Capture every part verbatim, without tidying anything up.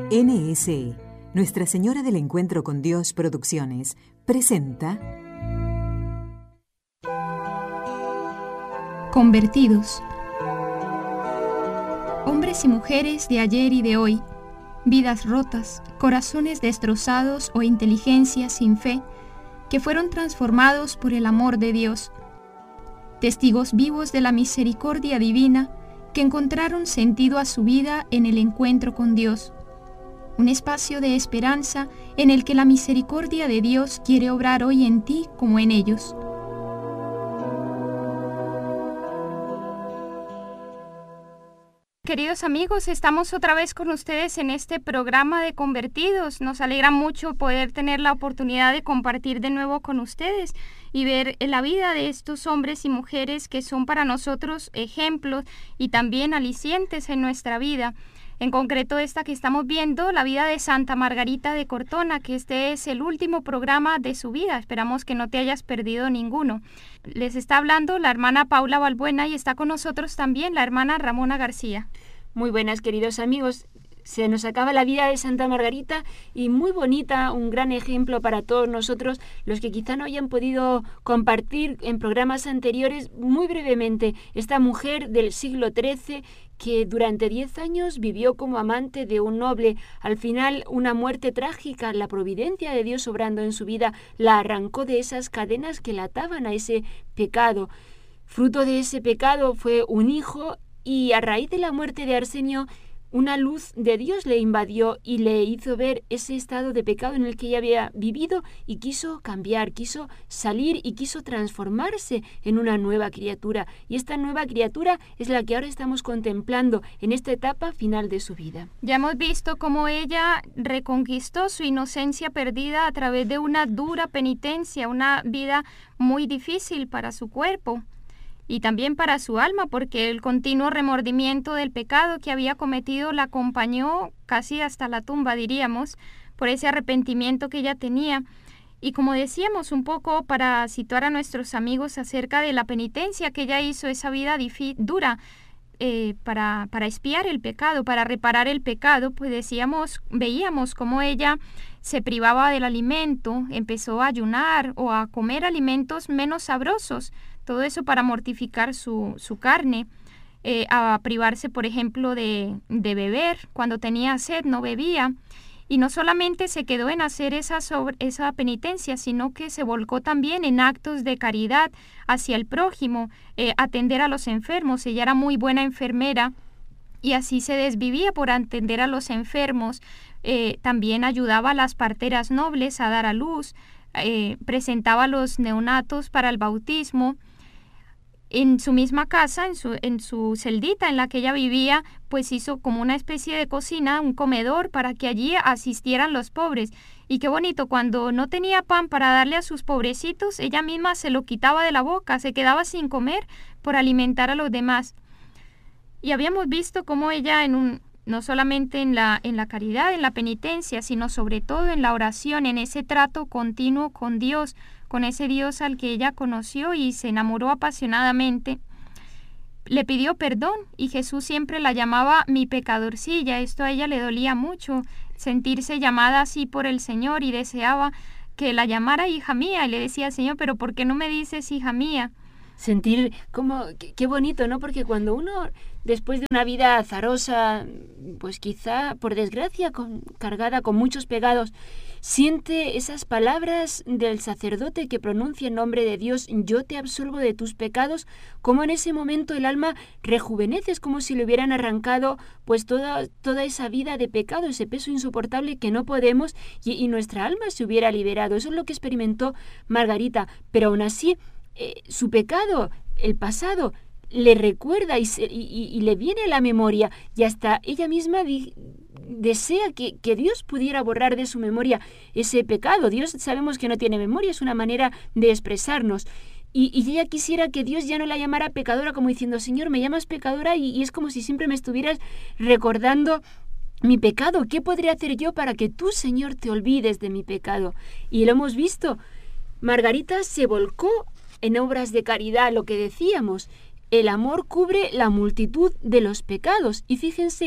N S E, Nuestra Señora del Encuentro con Dios Producciones, presenta Convertidos. Hombres y mujeres de ayer y de hoy, vidas rotas, corazones destrozados o inteligencia sin fe, que fueron transformados por el amor de Dios. Testigos vivos de la misericordia divina que encontraron sentido a su vida en el encuentro con Dios. Un espacio de esperanza en el que la misericordia de Dios quiere obrar hoy en ti como en ellos. Queridos amigos, estamos otra vez con ustedes en este programa de Convertidos. Nos alegra mucho poder tener la oportunidad de compartir de nuevo con ustedes y ver la vida de estos hombres y mujeres que son para nosotros ejemplos y también alicientes en nuestra vida. En concreto esta que estamos viendo, la vida de Santa Margarita de Cortona, que este es el último programa de su vida. Esperamos que no te hayas perdido ninguno. Les está hablando la hermana Paula Balbuena y está con nosotros también la hermana Ramona García. Muy buenas, queridos amigos. Se nos acaba la vida de Santa Margarita y muy bonita, un gran ejemplo para todos nosotros, los que quizá no hayan podido compartir en programas anteriores muy brevemente esta mujer del siglo trece que durante diez años vivió como amante de un noble. Al final, una muerte trágica, la providencia de Dios obrando en su vida, la arrancó de esas cadenas que la ataban a ese pecado. Fruto de ese pecado fue un hijo y a raíz de la muerte de Arsenio, una luz de Dios le invadió y le hizo ver ese estado de pecado en el que ella había vivido y quiso cambiar, quiso salir y quiso transformarse en una nueva criatura. Y esta nueva criatura es la que ahora estamos contemplando en esta etapa final de su vida. Ya hemos visto cómo ella reconquistó su inocencia perdida a través de una dura penitencia, una vida muy difícil para su cuerpo y también para su alma, porque el continuo remordimiento del pecado que había cometido la acompañó casi hasta la tumba, diríamos, por ese arrepentimiento que ella tenía. Y como decíamos un poco para situar a nuestros amigos acerca de la penitencia que ella hizo, esa vida difí- dura eh, para, para expiar el pecado, para reparar el pecado, pues decíamos, veíamos cómo ella se privaba del alimento, empezó a ayunar o a comer alimentos menos sabrosos, todo eso para mortificar su, su carne, eh, a privarse, por ejemplo, de, de beber. Cuando tenía sed no bebía. Y no solamente se quedó en hacer esa, sobre, esa penitencia, sino que se volcó también en actos de caridad hacia el prójimo, eh, atender a los enfermos. Ella era muy buena enfermera y así se desvivía por atender a los enfermos. Eh, también ayudaba a las parteras nobles a dar a luz, eh, presentaba a los neonatos para el bautismo. En su misma casa, en su, en su celdita en la que ella vivía, pues hizo como una especie de cocina, un comedor para que allí asistieran los pobres. Y qué bonito, cuando no tenía pan para darle a sus pobrecitos, ella misma se lo quitaba de la boca, se quedaba sin comer por alimentar a los demás. Y habíamos visto cómo ella, en un, no solamente en la, en la caridad, en la penitencia, sino sobre todo en la oración, en ese trato continuo con Dios, con ese Dios al que ella conoció y se enamoró apasionadamente, le pidió perdón y Jesús siempre la llamaba mi pecadorcilla. Esto a ella le dolía mucho, sentirse llamada así por el Señor, y deseaba que la llamara hija mía, y le decía, Señor, pero ¿por qué no me dices hija mía? Sentir como, qué, qué bonito, ¿no? Porque cuando uno, después de una vida azarosa, pues quizá, por desgracia, con, cargada con muchos pecados, siente esas palabras del sacerdote que pronuncia en nombre de Dios, yo te absolvo de tus pecados, como en ese momento el alma rejuvenece, es como si le hubieran arrancado pues toda, toda esa vida de pecado, ese peso insoportable que no podemos, y, y nuestra alma se hubiera liberado. Eso es lo que experimentó Margarita, pero aún así, Eh, su pecado, el pasado, le recuerda y, se, y, y le viene a la memoria, y hasta ella misma di, desea que, que Dios pudiera borrar de su memoria ese pecado. Dios sabemos que no tiene memoria, es una manera de expresarnos. Y, y ella quisiera que Dios ya no la llamara pecadora, como diciendo, Señor, me llamas pecadora, y, y es como si siempre me estuvieras recordando mi pecado. ¿Qué podría hacer yo para que tú, Señor, te olvides de mi pecado? Y lo hemos visto. Margarita se volcó en obras de caridad, lo que decíamos, el amor cubre la multitud de los pecados. Y fíjense,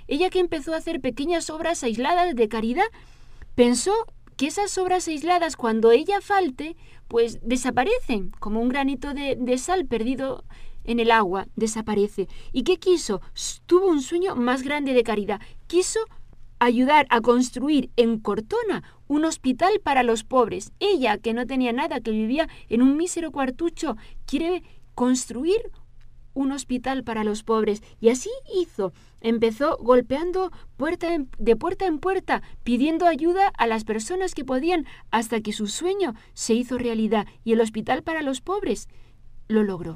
ella que empezó a hacer pequeñas obras aisladas de caridad, pensó que esas obras aisladas, cuando ella falte, pues desaparecen, como un granito de, de sal perdido en el agua, desaparece. ¿Y qué quiso? Tuvo un sueño más grande de caridad. Quiso ayudar a construir en Cortona un hospital para los pobres. Ella, que no tenía nada, que vivía en un mísero cuartucho, quiere construir un hospital para los pobres. Y así hizo. Empezó golpeando puerta en, de puerta en puerta, pidiendo ayuda a las personas que podían, hasta que su sueño se hizo realidad y el hospital para los pobres lo logró.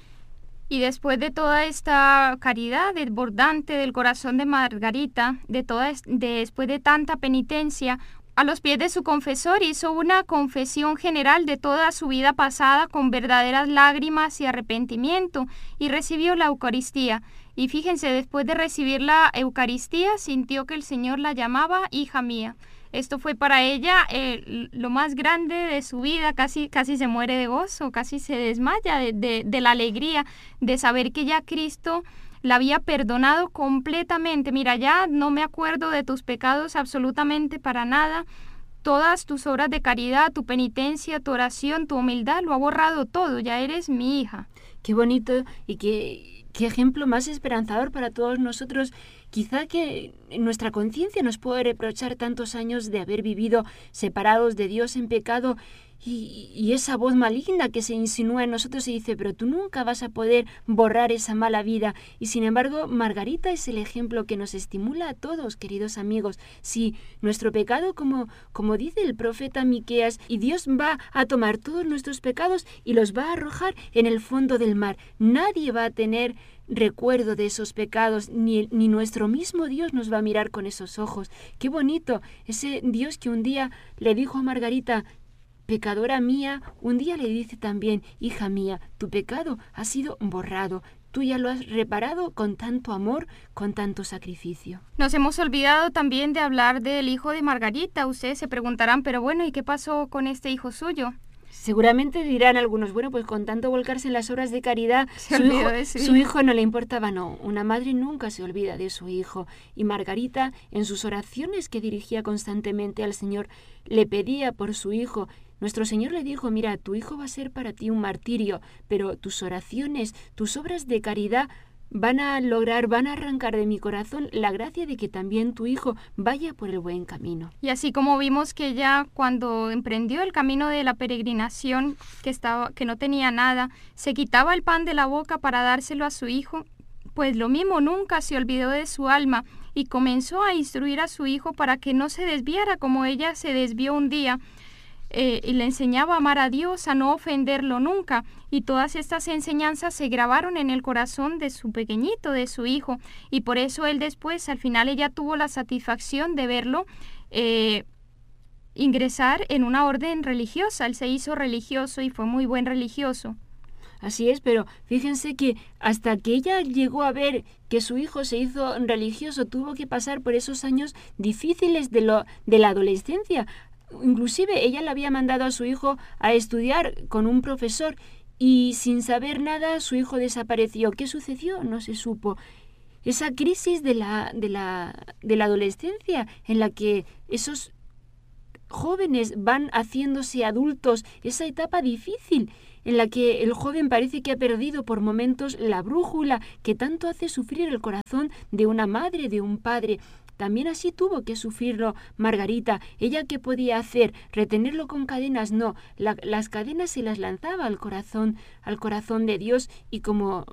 Y después de toda esta caridad desbordante del corazón de Margarita, de toda, de, después de tanta penitencia, a los pies de su confesor hizo una confesión general de toda su vida pasada con verdaderas lágrimas y arrepentimiento, y recibió la Eucaristía. Y fíjense, después de recibir la Eucaristía, sintió que el Señor la llamaba hija mía. Esto fue para ella eh, lo más grande de su vida, casi, casi se muere de gozo, casi se desmaya de, de, de la alegría de saber que ya Cristo la había perdonado completamente. Mira, ya no me acuerdo de tus pecados absolutamente para nada. Todas tus obras de caridad, tu penitencia, tu oración, tu humildad, lo ha borrado todo. Ya eres mi hija. Qué bonito y qué, qué ejemplo más esperanzador para todos nosotros. Quizá que nuestra conciencia nos puede reprochar tantos años de haber vivido separados de Dios en pecado, y, y esa voz maligna que se insinúa en nosotros y dice, pero tú nunca vas a poder borrar esa mala vida. Y sin embargo, Margarita es el ejemplo que nos estimula a todos, queridos amigos. Si nuestro pecado, como, como dice el profeta Miqueas, y Dios va a tomar todos nuestros pecados y los va a arrojar en el fondo del mar. Nadie va a tener recuerdo de esos pecados, ni, ni nuestro mismo Dios nos va a mirar con esos ojos. Qué bonito, ese Dios que un día le dijo a Margarita, pecadora mía, un día le dice también, hija mía, tu pecado ha sido borrado. Tú ya lo has reparado con tanto amor, con tanto sacrificio. Nos hemos olvidado también de hablar del hijo de Margarita. Ustedes se preguntarán, pero bueno, ¿y qué pasó con este hijo suyo? Seguramente dirán algunos, bueno, pues con tanto volcarse en las obras de caridad, se su, hijo, de su, su hijo no le importaba. No, una madre nunca se olvida de su hijo. Y Margarita, en sus oraciones que dirigía constantemente al Señor, le pedía por su hijo. Nuestro Señor le dijo, mira, tu hijo va a ser para ti un martirio, pero tus oraciones, tus obras de caridad van a lograr, van a arrancar de mi corazón la gracia de que también tu hijo vaya por el buen camino. Y así como vimos que ella, cuando emprendió el camino de la peregrinación, que, estaba, que no tenía nada, se quitaba el pan de la boca para dárselo a su hijo, pues lo mismo, nunca se olvidó de su alma y comenzó a instruir a su hijo para que no se desviara como ella se desvió un día. Eh, y le enseñaba a amar a Dios, a no ofenderlo nunca, y todas estas enseñanzas se grabaron en el corazón de su pequeñito, de su hijo, y por eso él después, al final ella tuvo la satisfacción de verlo eh, ingresar en una orden religiosa. Él se hizo religioso y fue muy buen religioso. Así es, pero fíjense que hasta que ella llegó a ver que su hijo se hizo religioso, tuvo que pasar por esos años difíciles de, lo, de la adolescencia. Inclusive ella le había mandado a su hijo a estudiar con un profesor y sin saber nada su hijo desapareció. ¿Qué sucedió? No se supo. Esa crisis de la, de la, de la adolescencia en la que esos jóvenes van haciéndose adultos, esa etapa difícil en la que el joven parece que ha perdido por momentos la brújula que tanto hace sufrir el corazón de una madre, de un padre. También así tuvo que sufrirlo Margarita. ¿Ella qué podía hacer? ¿Retenerlo con cadenas? No, la, las cadenas se las lanzaba al corazón, al corazón de Dios, y como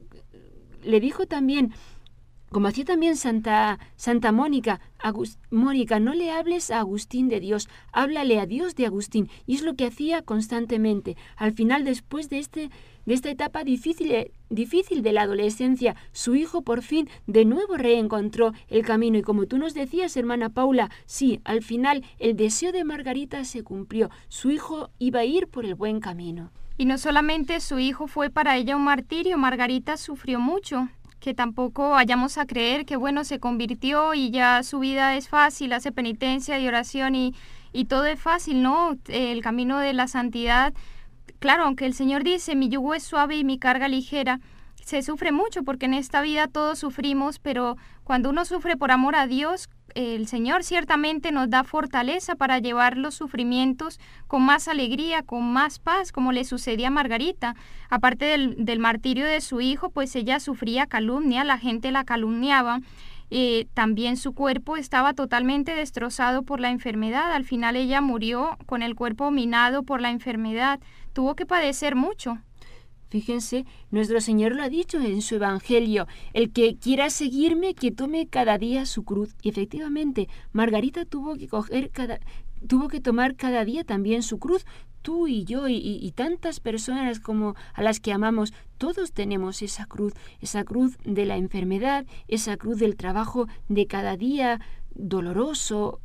le dijo también, como hacía también Santa, Santa Mónica, Agust, Mónica, no le hables a Agustín de Dios, háblale a Dios de Agustín. Y es lo que hacía constantemente. Al final, después de, este, de esta etapa difícil, difícil de la adolescencia, su hijo por fin de nuevo reencontró el camino. Y como tú nos decías, hermana Paula, sí, al final el deseo de Margarita se cumplió. Su hijo iba a ir por el buen camino. Y no solamente su hijo fue para ella un martirio, Margarita sufrió mucho. Que tampoco vayamos a creer que, bueno, se convirtió y ya su vida es fácil, hace penitencia y oración y, y todo es fácil, ¿no? El camino de la santidad, claro, aunque el Señor dice, mi yugo es suave y mi carga ligera, se sufre mucho porque en esta vida todos sufrimos, pero Cuando uno sufre por amor a Dios, el Señor ciertamente nos da fortaleza para llevar los sufrimientos con más alegría, con más paz, como le sucedía a Margarita. Aparte del, del martirio de su hijo, pues ella sufría calumnia, la gente la calumniaba. Eh, también su cuerpo estaba totalmente destrozado por la enfermedad. Al final ella murió con el cuerpo minado por la enfermedad. Tuvo que padecer mucho. Fíjense, nuestro Señor lo ha dicho en su Evangelio, el que quiera seguirme, que tome cada día su cruz. Y efectivamente, Margarita tuvo que coger cada, tuvo que tomar cada día también su cruz. Tú y yo y, y, y tantas personas como a las que amamos, todos tenemos esa cruz, esa cruz de la enfermedad, esa cruz del trabajo de cada día, doloroso,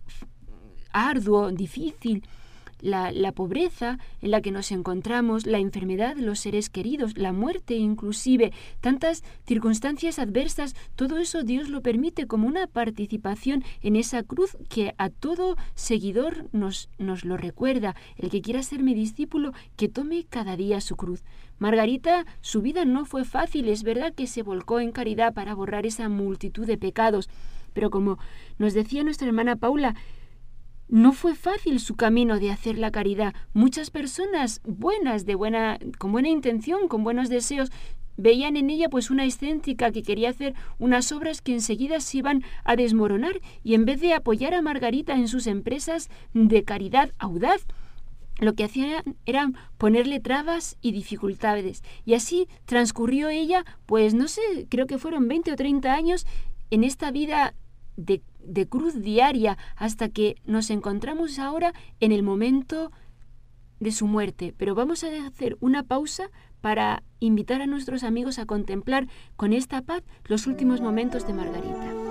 arduo, difícil. La, la pobreza en la que nos encontramos, la enfermedad de los seres queridos, la muerte inclusive, tantas circunstancias adversas, todo eso Dios lo permite como una participación en esa cruz que a todo seguidor nos, nos lo recuerda. El que quiera ser mi discípulo, que tome cada día su cruz. Margarita, su vida no fue fácil, es verdad que se volcó en caridad para borrar esa multitud de pecados, pero como nos decía nuestra hermana Paula, no fue fácil su camino de hacer la caridad. Muchas personas buenas, de buena, con buena intención, con buenos deseos, veían en ella pues una excéntrica que quería hacer unas obras que enseguida se iban a desmoronar, y en vez de apoyar a Margarita en sus empresas de caridad audaz, lo que hacían era ponerle trabas y dificultades. Y así transcurrió ella, pues no sé, creo que fueron veinte o treinta años en esta vida de de cruz diaria, hasta que nos encontramos ahora en el momento de su muerte. Pero vamos a hacer una pausa para invitar a nuestros amigos a contemplar con esta paz los últimos momentos de Margarita.